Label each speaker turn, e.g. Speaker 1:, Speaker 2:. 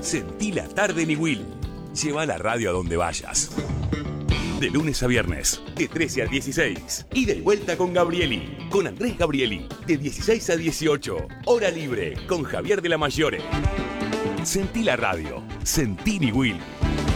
Speaker 1: Sentí la tarde ni Will. Lleva la radio a donde vayas. De lunes a viernes, de 13 a 16. Y de vuelta con Gabrieli, con Andrés Gabrieli, de 16 a 18. Hora libre, con Javier de la Mayore. Sentí la radio. Sentí ni Will.